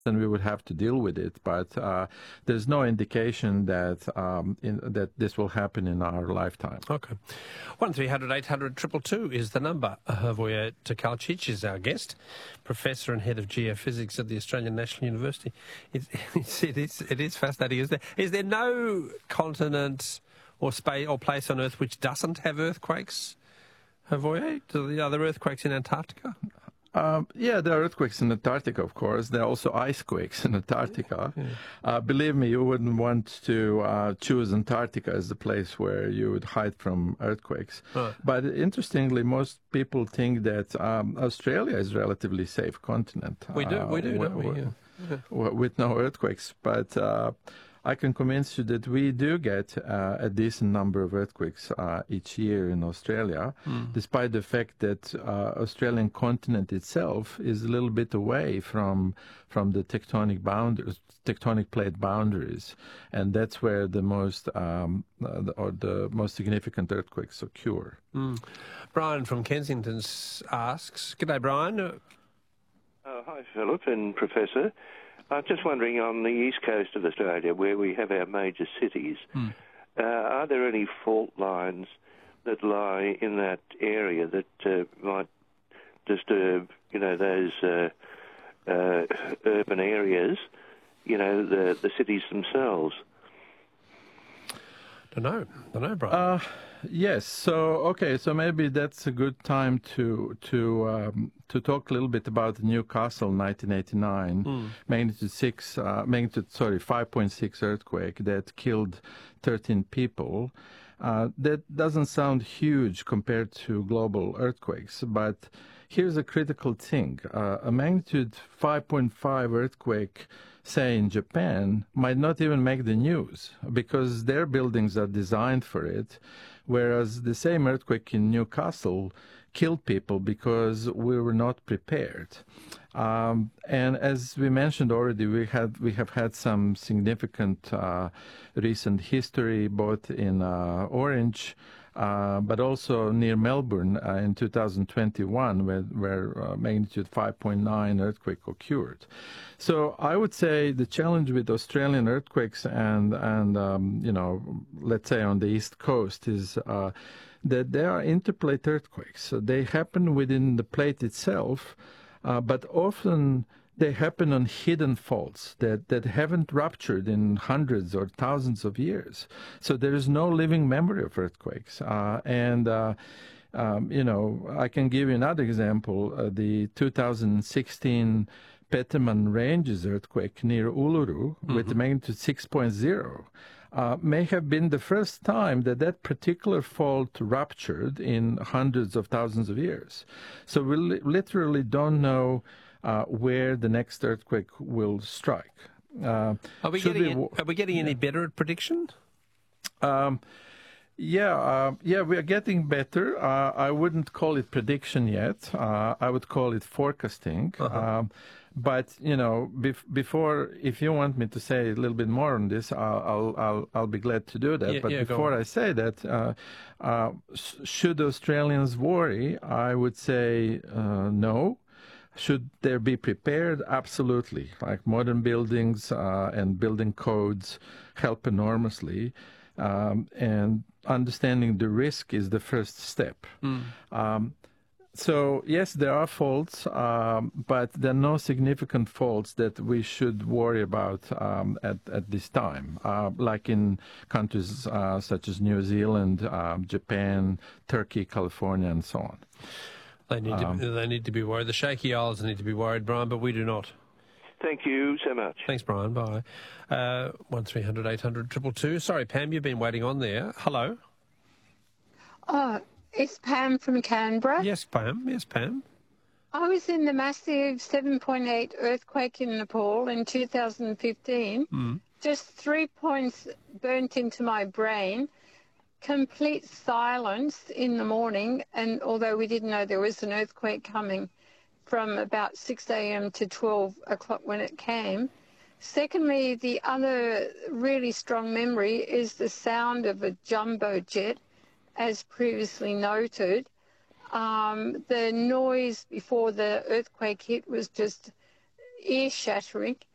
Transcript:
then we would have to deal with it. But there's no indication that that this will happen in our lifetime. Okay. 1300 800 222 is the number. Hrvoje Tkalčić is our guest, Professor and Head of Geophysics at the Australian National University. It is fascinating. Is there no continent or space or place on Earth which doesn't have earthquakes, Hrvoje? Are there earthquakes in Antarctica? Yeah, there are earthquakes in Antarctica, of course. There are also icequakes in Antarctica. Yeah. Believe me, you wouldn't want to choose Antarctica as the place where you would hide from earthquakes. Right. But interestingly, most people think that Australia is a relatively safe continent. We do, don't we? Yeah. With no earthquakes. But I can convince you that we do get a decent number of earthquakes each year in Australia, despite the fact that Australian continent itself is a little bit away from the tectonic plate boundaries, and that's where the most the most significant earthquakes occur. Brian from Kensington asks, "G'day, Brian." Hi, Philip and Professor. I'm just wondering, on the east coast of Australia, where we have our major cities, are there any fault lines that lie in that area that might disturb, those urban areas, the cities themselves? Don't know, Brian. Yes. So maybe that's a good time to talk a little bit about Newcastle 1989 magnitude 5.6 earthquake that killed 13 people. That doesn't sound huge compared to global earthquakes, but here's a critical thing: a magnitude 5.5 earthquake, say in Japan, might not even make the news because their buildings are designed for it, whereas the same earthquake in Newcastle killed people because we were not prepared. And as we mentioned already, we have had some significant recent history, both in Orange, but also near Melbourne in 2021, where magnitude 5.9 earthquake occurred. So I would say the challenge with Australian earthquakes and let's say on the East Coast is that they are interplate earthquakes. So they happen within the plate itself, but often they happen on hidden faults that haven't ruptured in hundreds or thousands of years. So there is no living memory of earthquakes. I can give you another example. The 2016 Petermann Ranges earthquake near Uluru with magnitude 6.0 may have been the first time that particular fault ruptured in hundreds of thousands of years. So we literally don't know where the next earthquake will strike. Are we getting any better at prediction? Yeah, we are getting better. I wouldn't call it prediction yet. I would call it forecasting. But before, if you want me to say a little bit more on this, I'll be glad to do that. But before I say that, should Australians worry? I would say no. Should they be prepared? Absolutely. Like modern buildings and building codes help enormously. And understanding the risk is the first step. So, yes, there are faults, but there are no significant faults that we should worry about at this time, like in countries such as New Zealand, Japan, Turkey, California, and so on. They need to be worried. The Shaky Isles need to be worried, Brian, but we do not. Thank you so much. Thanks, Brian. Bye. 1300 800 222. Sorry, Pam, you've been waiting on there. Hello. It's Pam from Canberra. Yes, Pam. I was in the massive 7.8 earthquake in Nepal in 2015. Just 3 points burnt into my brain. Complete silence in the morning, and although we didn't know there was an earthquake coming from about 6 a.m. to 12 o'clock when it came. Secondly, the other really strong memory is the sound of a jumbo jet, as previously noted. The noise before the earthquake hit was just ear-shattering.